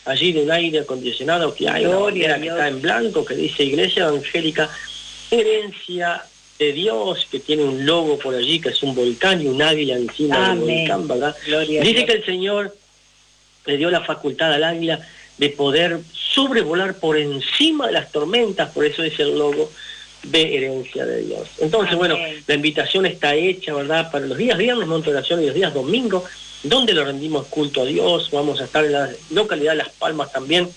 allí de un aire acondicionado que hay, una bandera que está en blanco, que dice Iglesia Evangélica, Herencia de Dios, que tiene un logo por allí, que es un volcán y un águila encima del volcán, ¿verdad? Dice que el Señor le dio la facultad al águila de poder sobrevolar por encima de las tormentas, por eso es el logo de Herencia de Dios. Entonces, bueno, la invitación está hecha, ¿verdad? Para los días viernes, monte de oración, y los días domingo, donde le rendimos culto a Dios. Vamos a estar en la localidad de Las Palmas también,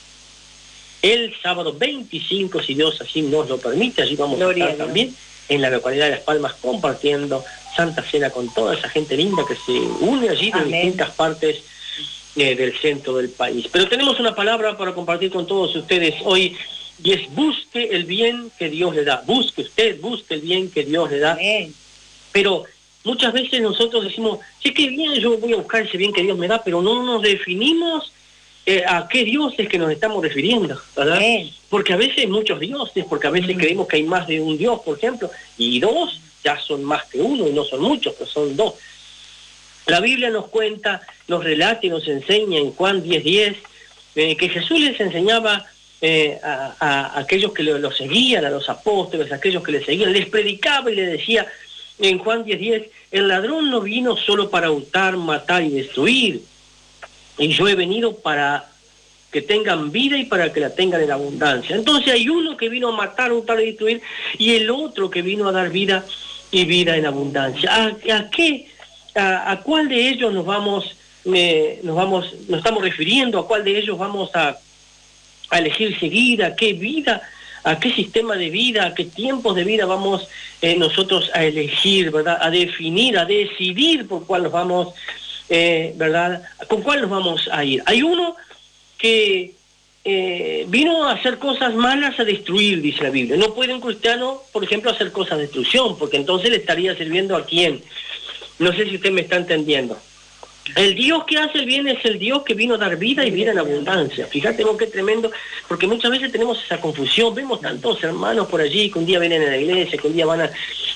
el sábado 25, si Dios así nos lo permite. Allí vamos a estar también en la localidad de Las Palmas compartiendo Santa Cena con toda esa gente linda que se une allí de distintas partes del centro del país. Pero tenemos una palabra para compartir con todos ustedes hoy, y es: busque el bien que Dios le da. Busque el bien que Dios le da. Pero muchas veces nosotros decimos, sí, qué bien, yo voy a buscar ese bien que Dios me da, pero no nos definimos a qué Dios es que nos estamos refiriendo, ¿verdad? Porque a veces hay muchos dioses, porque a veces creemos que hay más de un Dios, por ejemplo, y dos ya son más que uno, y no son muchos, pero son dos. La Biblia nos cuenta, nos relata y nos enseña en Juan 10:10, que Jesús les enseñaba a aquellos que lo seguían, a los apóstoles, a aquellos que le seguían, les predicaba y les decía en Juan 10:10, el ladrón no vino solo para hurtar, matar y destruir, y yo he venido para que tengan vida y para que la tengan en abundancia. Entonces hay uno que vino a matar, hurtar y destruir, y el otro que vino a dar vida y vida en abundancia. ¿A cuál de ellos nos estamos refiriendo? ¿A cuál de ellos vamos a elegir seguir? ¿A qué vida? ¿A qué sistema de vida? ¿A qué tiempos de vida vamos nosotros a elegir, verdad? A definir, a decidir por cuál nos vamos, ¿verdad? ¿Con cuál nos vamos a ir? Hay uno que vino a hacer cosas malas, a destruir, dice la Biblia. No puede un cristiano, por ejemplo, hacer cosas de destrucción, porque entonces le estaría sirviendo ¿a quién? No sé si usted me está entendiendo. El Dios que hace el bien es el Dios que vino a dar vida y vida en abundancia. Fíjate vos qué tremendo, porque muchas veces tenemos esa confusión. Vemos tantos hermanos por allí que un día vienen a la iglesia, que un día van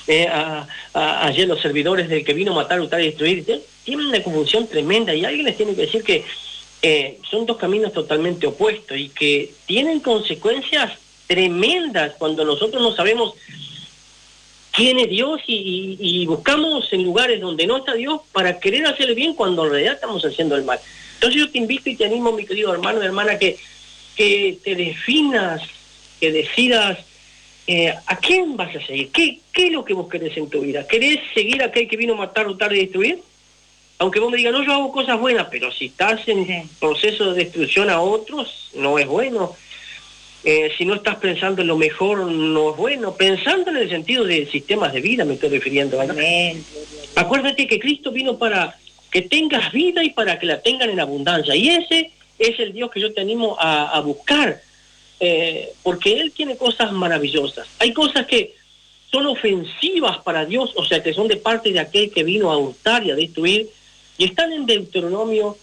ayer los servidores del que vino a matar, hurtar y destruir. Tienen una confusión tremenda, y alguien les tiene que decir que son dos caminos totalmente opuestos y que tienen consecuencias tremendas cuando nosotros no sabemos quién es Dios y buscamos en lugares donde no está Dios para querer hacer el bien cuando en realidad estamos haciendo el mal. Entonces yo te invito y te animo, mi querido hermano y hermana, que te definas, que decidas a quién vas a seguir, qué es lo que vos querés en tu vida. ¿Querés seguir a aquel que vino a matar, hurtar y destruir? Aunque vos me digas, no, yo hago cosas buenas, pero si estás en proceso de destrucción a otros, no es bueno. Si no estás pensando en lo mejor, no es bueno. Pensando en el sentido de sistemas de vida, me estoy refiriendo, ¿verdad? Acuérdate que Cristo vino para que tengas vida y para que la tengan en abundancia. Y ese es el Dios que yo te animo a buscar, porque Él tiene cosas maravillosas. Hay cosas que son ofensivas para Dios, o sea, que son de parte de aquel que vino a hurtar y a destruir, y están en Deuteronomio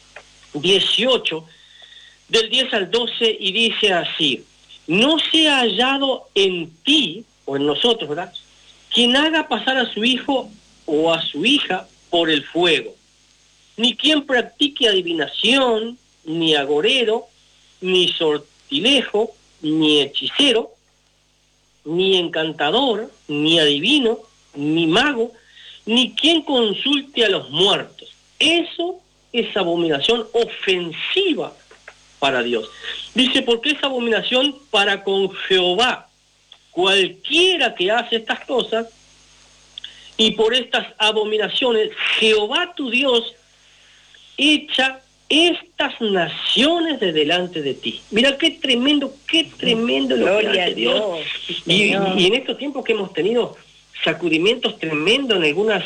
18, del 10 al 12, y dice así: no se ha hallado en ti, o en nosotros, ¿verdad?, quien haga pasar a su hijo o a su hija por el fuego, ni quien practique adivinación, ni agorero, ni sortilejo, ni hechicero, ni encantador, ni adivino, ni mago, ni quien consulte a los muertos. Eso es abominación ofensiva para Dios. Dice, porque es abominación para con Jehová cualquiera que hace estas cosas, y por estas abominaciones Jehová tu Dios echa estas naciones de delante de ti. Mira qué tremendo lo que hace Dios. Y en estos tiempos que hemos tenido sacudimientos tremendos en algunas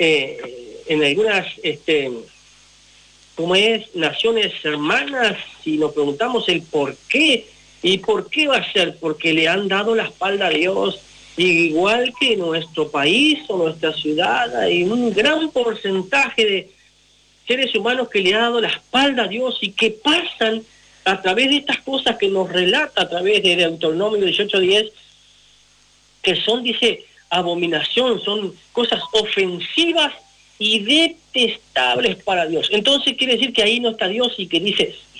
naciones hermanas, si nos preguntamos el por qué, y por qué va a ser, porque le han dado la espalda a Dios, igual que nuestro país o nuestra ciudad. Hay un gran porcentaje de seres humanos que le han dado la espalda a Dios y que pasan a través de estas cosas que nos relata a través de Deuteronomio 18:10, que son, dice, abominación, son cosas ofensivas y detestables para Dios. Entonces quiere decir que ahí no está Dios y que dice,